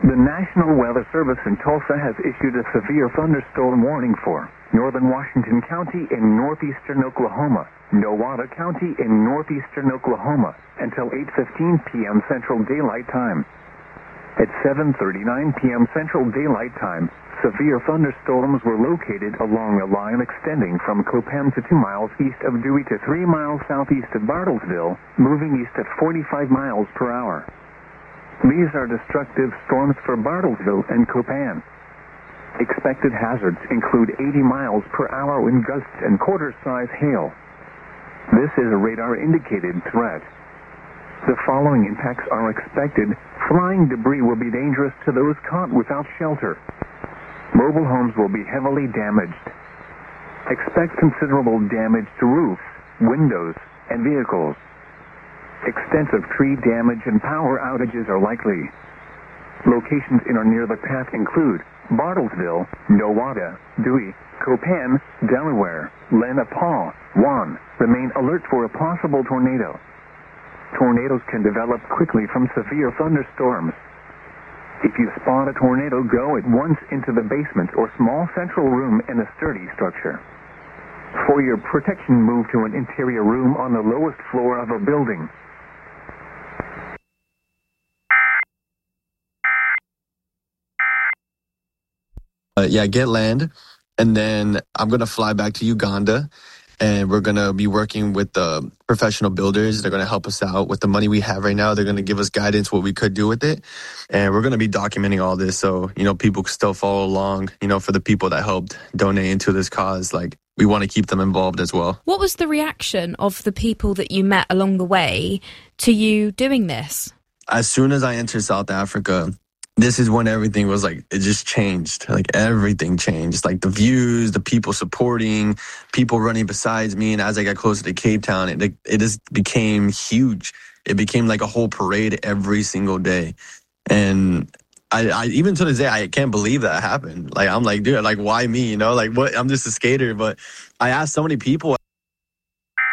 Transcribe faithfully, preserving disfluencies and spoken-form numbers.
The National Weather Service in Tulsa has issued a severe thunderstorm warning for northern Washington County in northeastern Oklahoma, Nowata County in northeastern Oklahoma until eight fifteen p.m. Central Daylight Time. At seven thirty-nine p.m. Central Daylight Time, severe thunderstorms were located along a line extending from Copan to two miles east of Dewey to three miles southeast of Bartlesville, moving east at forty-five miles per hour. These are destructive storms for Bartlesville and Copan. Expected hazards include eighty miles per hour wind gusts and quarter-size hail. This is a radar-indicated threat. The following impacts are expected. Flying debris will be dangerous to those caught without shelter. Mobile homes will be heavily damaged. Expect considerable damage to roofs, windows, and vehicles. Extensive tree damage and power outages are likely. Locations in or near the path include Bartlesville, Nowata, Dewey, Copan, Delaware, Lenapaw, Juan. Remain alert for a possible tornado. Tornadoes can develop quickly from severe thunderstorms. If you spot a tornado, go at once into the basement or small central room in a sturdy structure. For your protection, move to an interior room on the lowest floor of a building. Uh, yeah, get land, and then I'm going to fly back to Uganda, and we're going to be working with the professional builders. They're going to help us out with the money we have right now. They're going to give us guidance what we could do with it, and we're going to be documenting all this so, you know, people can still follow along, you know, for the people that helped donate into this cause. Like, we want to keep them involved as well. What was the reaction of the people that you met along the way to you doing this? As soon as I entered South Africa, this is when everything was like, it just changed. Like, everything changed. Like, the views, the people supporting, people running besides me. And as I got closer to Cape Town, it, it just became huge. It became like a whole parade every single day. And I, I even to this day, I can't believe that happened. Like, I'm like, dude, like, why me? You know, like, what? I'm just a skater. But I asked so many people.